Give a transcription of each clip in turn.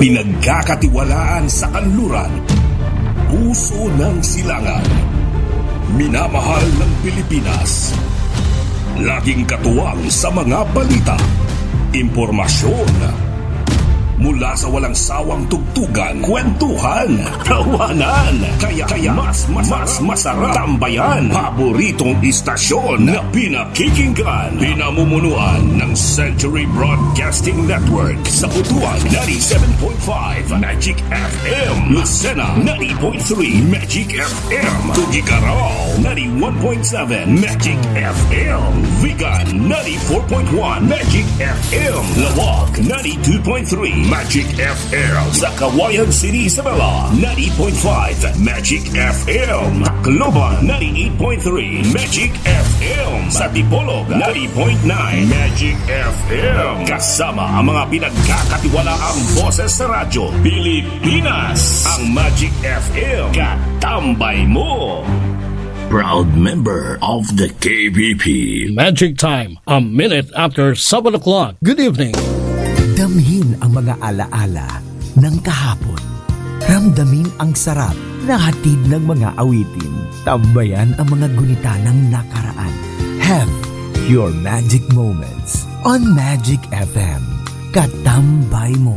Pinagkakatiwalaan sa kanluran, puso ng silangan, minamahal ng Pilipinas, laging katuwang sa mga balita, impormasyon, mula sa walang sawang tugtugan, kwentuhan, tawanan. Kaya mas masarap tambayan. Paboritong istasyon na pinakikinggan. Pinamumunuan ng Century Broadcasting Network. Sa Butuan, 97.5 Magic FM. Lucena, 90.3 Magic FM. Tugigarao, 91.7 Magic FM. Vigan, 94.1 Magic FM. Lawag, 92.3 Magic FM. Sa Kawayan City, Isabela, 90.5 Magic FM. Tacloban, 98.3 Magic FM. Sa Dipolog, 90.9 Magic FM. Kasama ang mga pinagkakatiwalaang boses sa radyo Pilipinas. Ang Magic FM, katambay mo. Proud member of the KBP. Magic Time, a minute after 7 o'clock. Good evening. Damhin ang mga alaala ng kahapon. Ramdamin ang sarap na hatid ng mga awitin. Tambayan ang mga gunita ng nakaraan. Have your magic moments on Magic FM. Katambay mo.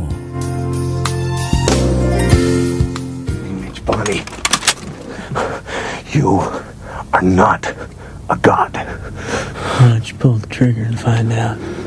Mitch Bonnie, you are not a god. Why don't you pull the trigger and find out?